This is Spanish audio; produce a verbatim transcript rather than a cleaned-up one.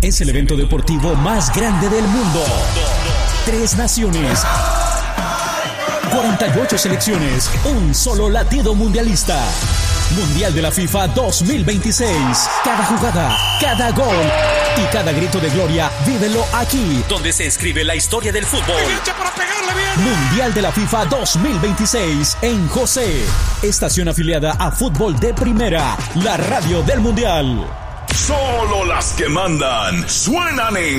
es el evento deportivo más grande del mundo. Tres naciones, cuarenta y ocho selecciones, un solo latido mundialista. Mundial de la FIFA dos mil veintiséis. Cada jugada, cada gol y cada grito de gloria, vívelo aquí, donde se escribe la historia del fútbol. Mundial de la FIFA dos mil veintiséis en José. Estación afiliada a Fútbol de Primera, la radio del Mundial. Solo las que mandan suenan en